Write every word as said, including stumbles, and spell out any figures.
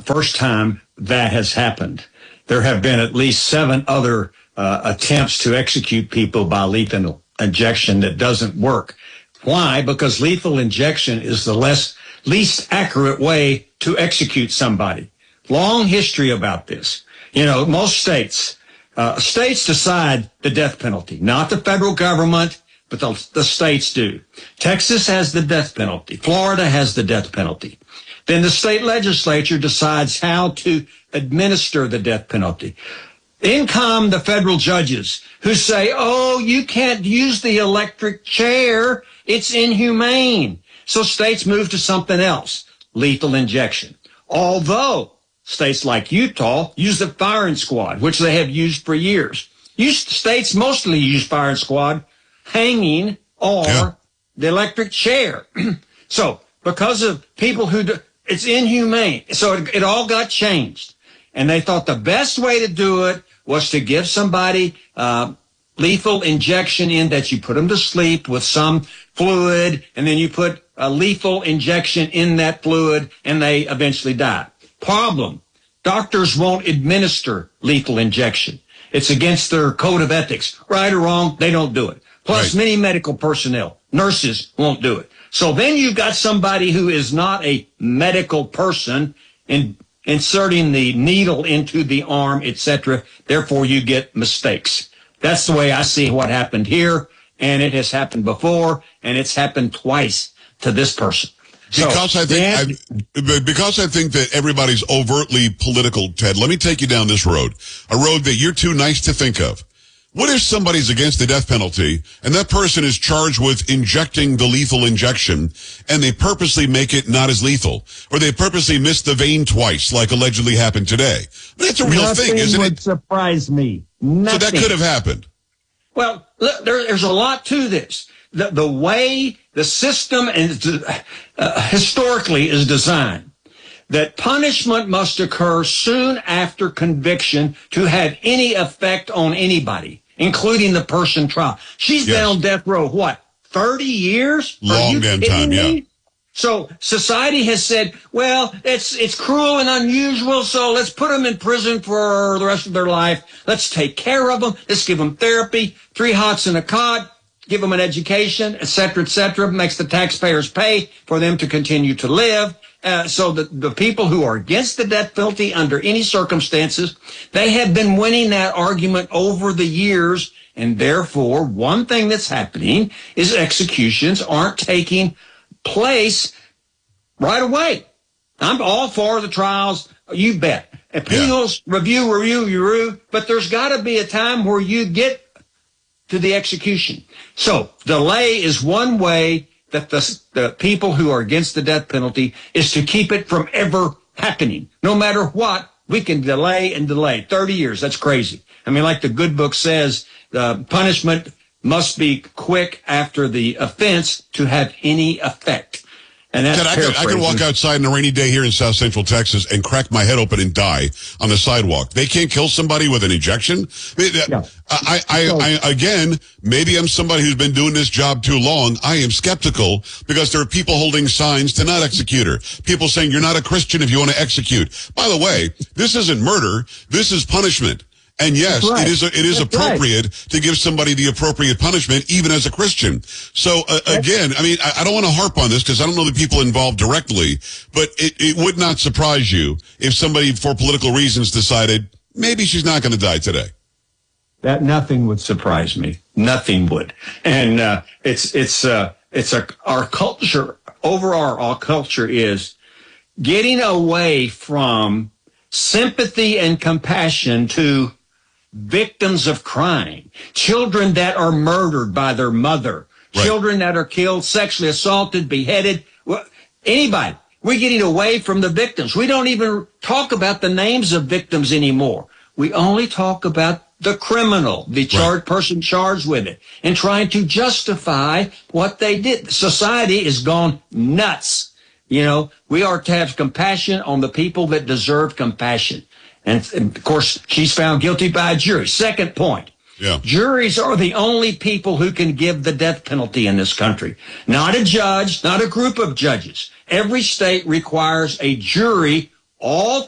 first time that has happened. There have been at least seven other uh, attempts to execute people by lethal injection that doesn't work. Why? Because lethal injection is the less least accurate way to execute somebody. Long history about this. You know, most states, uh, states decide the death penalty, not the federal government, but the, the states do. Texas has the death penalty. Florida has the death penalty. Then the state legislature decides how to administer the death penalty. In come the federal judges who say, oh, you can't use the electric chair. It's inhumane. So states move to something else, lethal injection. Although states like Utah use the firing squad, which they have used for years. Used, states mostly use firing squad, hanging, or yeah. the electric chair. So because of people who, do, it's inhumane. So it, it all got changed. And they thought the best way to do it was to give somebody uh, lethal injection in that you put them to sleep with some fluid, and then you put a lethal injection in that fluid, and they eventually die. Problem, doctors won't administer lethal injection. It's against their code of ethics. Right or wrong, they don't do it. Plus, right. many medical personnel, nurses, won't do it. So then you've got somebody who is not a medical person in inserting the needle into the arm, et cetera. Therefore, you get mistakes. That's the way I see what happened here, and it has happened before, and it's happened twice to this person. Because so, I think I, because I think that everybody's overtly political, Ted, let me take you down this road, a road that you're too nice to think of. What if somebody's against the death penalty and that person is charged with injecting the lethal injection and they purposely make it not as lethal, or they purposely miss the vein twice like allegedly happened today? That's a real Nothing thing, isn't it? Nothing would surprise me. Nothing. So that could have happened. Well, look, there, there's a lot to this. The, the way the system and uh, historically is designed, that punishment must occur soon after conviction to have any effect on anybody, including the person trial. She's yes. been on death row, what, thirty years? Long damn time, yeah. Me? So society has said, well, it's it's cruel and unusual, so let's put them in prison for the rest of their life. Let's take care of them. Let's give them therapy, three hots in a cot, give them an education, et cetera, et cetera. Makes the taxpayers pay for them to continue to live. Uh, so the, the people who are against the death penalty under any circumstances, they have been winning that argument over the years. And therefore, one thing that's happening is executions aren't taking place right away. I'm all for the trials. You bet. Appeals, yeah. review, review, review. But there's got to be a time where you get to the execution. So delay is one way that the, the people who are against the death penalty is to keep it from ever happening. No matter what, we can delay and delay. thirty years, that's crazy. I mean, like the good book says, the punishment must be quick after the offense to have any effect. And that's Ted, I could, I could walk outside on a rainy day here in South Central Texas and crack my head open and die on the sidewalk. They can't kill somebody with an injection? Yeah. I, I, I, I, again, maybe I'm somebody who's been doing this job too long. I am skeptical because there are people holding signs to not execute her. People saying you're not a Christian if you want to execute. By the way, this isn't murder. This is punishment. And yes, right. it is it is That's appropriate right. to give somebody the appropriate punishment, even as a Christian. So uh, again, I mean, I, I don't want to harp on this because I don't know the people involved directly, but it, it would not surprise you if somebody, for political reasons, decided maybe she's not going to die today. That nothing would surprise me. Nothing would. And uh, it's it's uh, it's a our culture overall. Our culture is getting away from sympathy and compassion to victims of crime, children that are murdered by their mother, right. children that are killed, sexually assaulted, beheaded, anybody. We're getting away from the victims. We don't even talk about the names of victims anymore. We only talk about the criminal, the charged right. person charged with it, and trying to justify what they did. Society has gone nuts. You know, we are to have compassion on the people that deserve compassion. And, and, of course, she's found guilty by a jury. Second point. Yeah. Juries are the only people who can give the death penalty in this country. Not a judge, not a group of judges. Every state requires a jury, all